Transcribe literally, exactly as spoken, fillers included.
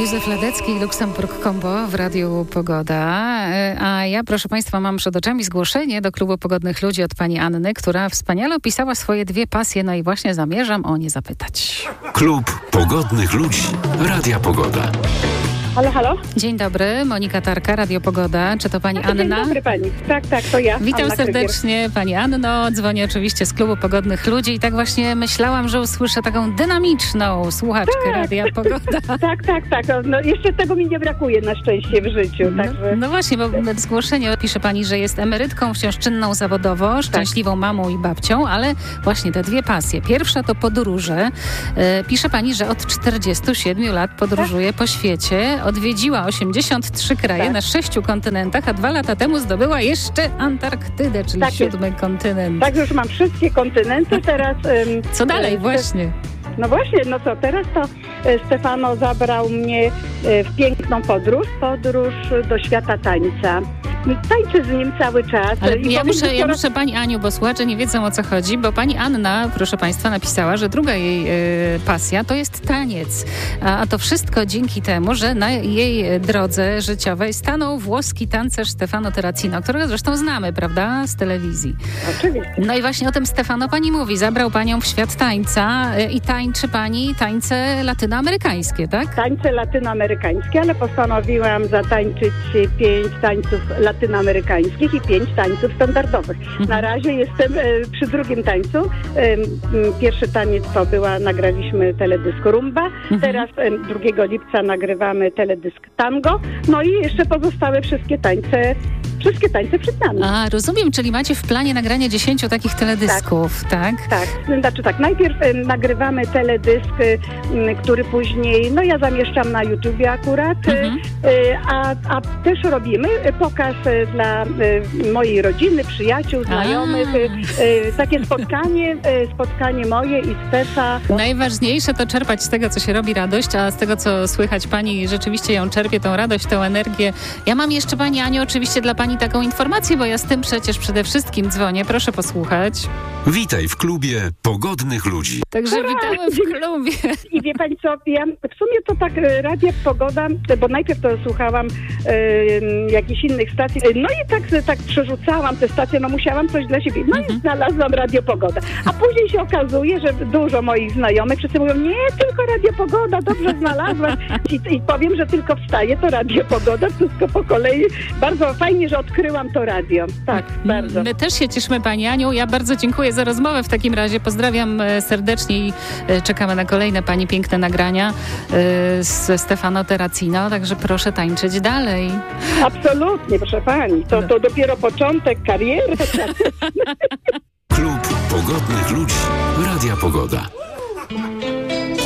Józef Ladecki, Luksemburg Combo w Radiu Pogoda. A ja, proszę Państwa, mam przed oczami zgłoszenie do Klubu Pogodnych Ludzi od pani Anny, która wspaniale opisała swoje dwie pasje, no i właśnie zamierzam o nie zapytać. Klub Pogodnych Ludzi. Radia Pogoda. Halo, halo. Dzień dobry, Monika Tarka, Radio Pogoda. Czy to pani A, Anna? Dzień dobry pani. Tak, tak, to ja. Witam Anna serdecznie Krygier. pani Anno. Dzwonię oczywiście z Klubu Pogodnych Ludzi i tak właśnie myślałam, że usłyszę taką dynamiczną słuchaczkę Tak. Radia Pogoda. Tak, tak, tak. No, jeszcze tego mi nie brakuje na szczęście w życiu. No, Także... no właśnie, bo w zgłoszeniu pisze pani, że jest emerytką, wciąż czynną zawodowo, szczęśliwą mamą i babcią, ale właśnie te dwie pasje. Pierwsza to podróże. E, pisze pani, że od czterdziestu siedmiu lat podróżuje po świecie. Odwiedziła osiemdziesiąt trzy kraje Tak. na sześciu kontynentach, a dwa lata temu zdobyła jeszcze Antarktydę, czyli Tak jest. siódmy kontynent. Tak, już mam wszystkie kontynenty teraz. ym, Co dalej y, właśnie? No właśnie, no co, teraz to y, Stefano zabrał mnie y, w piękną podróż, podróż do świata tańca. Tańczę z nim cały czas. Ale I ja powiem, muszę, że ja coraz- muszę pani Aniu, bo słuchacze nie wiedzą, o co chodzi, bo pani Anna, proszę państwa, napisała, że druga jej y, pasja to jest taniec. A, a to wszystko dzięki temu, że na jej drodze życiowej stanął włoski tancerz Stefano Terracino, którego zresztą znamy, prawda, z telewizji. Oczywiście. No i właśnie o tym Stefano pani mówi. Zabrał panią w świat tańca y, i tańczy pani tańce latynoamerykańskie, tak? Tańce latynoamerykańskie, ale postanowiłam zatańczyć pięć tańców latynoamerykańskich i pięć tańców standardowych. Mhm. Na razie jestem e, przy drugim tańcu. E, m, pierwszy taniec to była, nagraliśmy teledysk rumba. Mhm. Teraz e, drugiego lipca nagrywamy teledysk tango. No i jeszcze pozostałe wszystkie tańce, wszystkie tańce przed nami. A, rozumiem, czyli macie w planie nagranie dziesięciu takich teledysków, tak? Tak, znaczy tak, najpierw e, nagrywamy teledysk, e, m, który później, no ja zamieszczam na YouTubie akurat, e, Mhm. e, a, a też robimy e, pokaz e, dla e, mojej rodziny, przyjaciół, znajomych, e, e, takie spotkanie, e, spotkanie moje i Stefa. Najważniejsze to czerpać z tego, co się robi radość, a z tego, co słychać pani rzeczywiście ją czerpie, tą radość, tą energię. Ja mam jeszcze pani Aniu oczywiście dla pani taką informację, bo ja z tym przecież przede wszystkim dzwonię. Proszę posłuchać. Witaj w klubie Pogodnych Ludzi. Także Hurra! witamy w klubie. I wie pani co, ja w sumie to tak e, Radia Pogoda, bo najpierw to słuchałam e, jakichś innych stacji, e, no i tak, tak przerzucałam te stacje, no musiałam coś dla siebie, no i znalazłam Radio Pogoda. A później się okazuje, że dużo moich znajomych wszyscy mówią, nie, tylko Radio Pogoda, dobrze znalazłaś. I, i powiem, że tylko wstaje to Radio Pogoda, wszystko po kolei. Bardzo fajnie, że odkryłam to radio. Tak, bardzo. My też się cieszymy pani Aniu. Ja bardzo dziękuję za rozmowę w takim razie. Pozdrawiam e, serdecznie i e, czekamy na kolejne pani piękne nagrania e, z Stefano Terracino, także proszę tańczyć dalej. Absolutnie, proszę pani. To, to dopiero początek kariery. Klub Pogodnych Ludzi. Radia Pogoda.